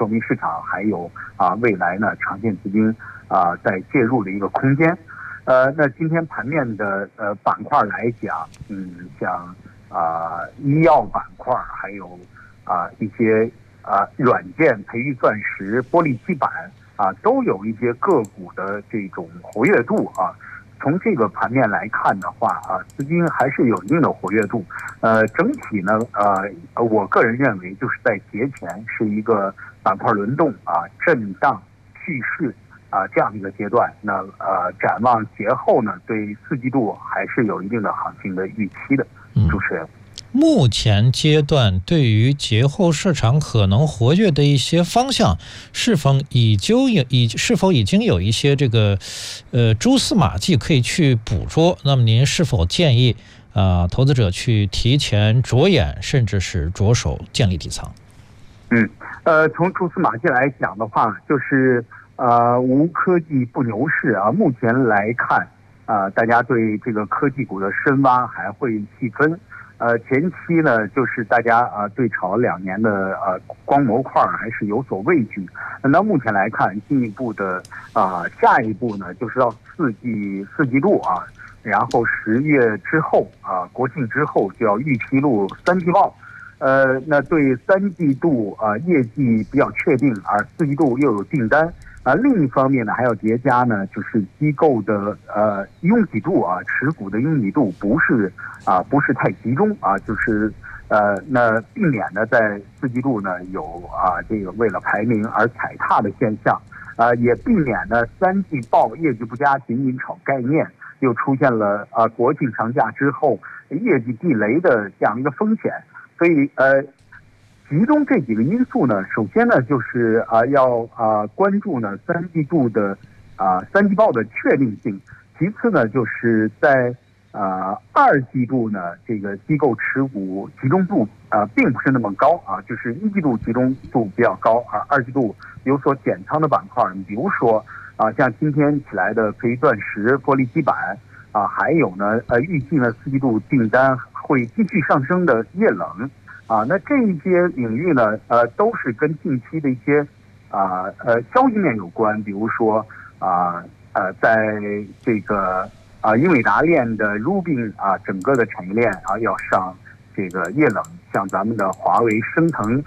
说明市场还有未来呢长线资金在介入的一个空间。那今天盘面的板块来讲，像医药板块，还有一些软件、培育钻石、玻璃基板都有一些个股的这种活跃度从这个盘面来看的话资金还是有一定的活跃度。整体呢我个人认为就是在节前是一个板块轮动震荡蓄势这样的一个阶段。那展望节后呢，对4季度还是有一定的行情的预期的。主持人， 目前阶段对于节后市场可能活跃的一些方向，是否已经有一些这个蛛丝马迹可以去捕捉？那么您是否建议投资者去提前着眼，甚至是着手建立底仓？ 从蛛丝马迹来讲的话，就是无科技不牛市目前来看大家对这个科技股的深挖还会细分。前期呢，就是大家对炒2年的光模块还是有所畏惧。那目前来看，进一步的下一步呢，就是到四季度然后10月之后国庆之后就要预披露3季报。那对3季度业绩比较确定，而4季度又有订单。另一方面呢，还要叠加呢，就是机构的拥挤度持股的拥挤度不是太集中就是那避免呢在4季度呢有这个为了排名而踩踏的现象，也避免呢3季报业绩不佳仅仅炒概念，又出现了国庆长假之后业绩地雷的这样一个风险。所以集中这几个因素呢，首先呢就是要关注呢3季度的3季报的确定性。其次呢就是在2季度呢这个机构持股集中度并不是那么高就是1季度集中度比较高2季度有所减仓的板块，比如说像今天起来的培育钻石、玻璃基板还有呢预计呢4季度订单会继续上升的液冷那这一些领域呢都是跟近期的一些消息面有关，比如说在这个英伟达链的 Rubin 整个的产业链要上这个液冷，像咱们的华为、升腾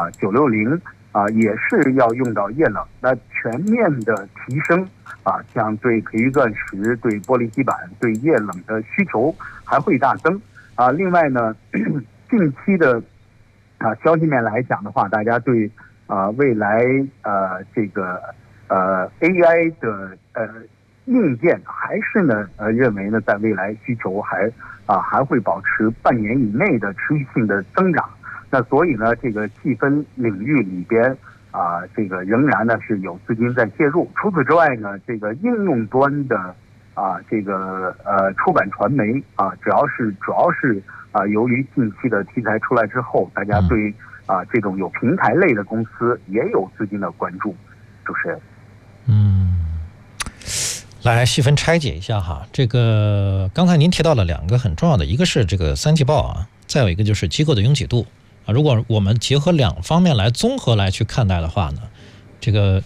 960也是要用到液冷。那全面的提升像对培育钻石、对玻璃基板、对液冷的需求还会大增另外呢近期的消息面来讲的话，大家对未来这个AI 的硬件还是呢认为呢在未来需求还会保持半年以内的持续性的增长。那所以呢这个细分领域里边这个仍然呢是有资金在介入。除此之外呢，这个应用端的这个出版传媒主要是由于近期的题材出来之后，大家对这种有平台类的公司也有资金的关注。主持人， 来细分拆解一下哈。这个刚才您提到了2个很重要的，一个是这个3季报再有一个就是机构的拥挤度如果我们结合2方面来综合来去看待的话呢，这个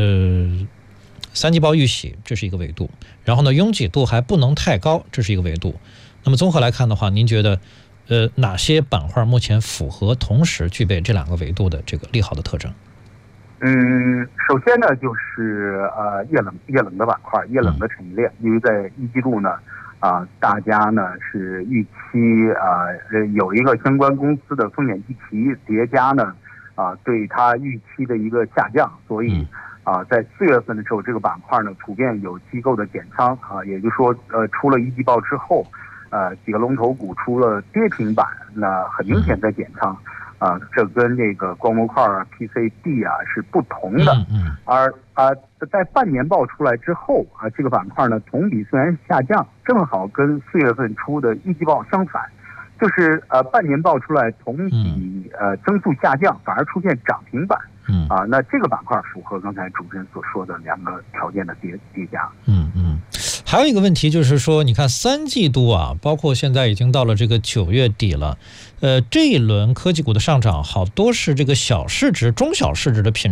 3季报预喜这是一个维度，然后呢拥挤度还不能太高，这是一个维度。那么综合来看的话，您觉得哪些板块目前符合同时具备这2个维度的这个利好的特征？ 首先呢就是液冷的板块，液冷的产业链。因为在1季度呢大家呢是预期有一个相关公司的风险预期叠加呢对它预期的一个下降，所以在4月份的时候，这个板块呢普遍有机构的减仓也就是说出了1季报之后几个龙头股出了跌停板，那很明显在减仓这跟这个光模块PCB是不同的。而在半年报出来之后这个板块呢同比虽然下降，正好跟4月份出的1季报相反，就是半年报出来同比增速下降，反而出现涨停板。那这个板块符合刚才主持人所说的2个条件的叠加。 还有一个问题就是说，你看3季度包括现在已经到了这个9月底了，这一轮科技股的上涨好多是这个小市值、中小市值的品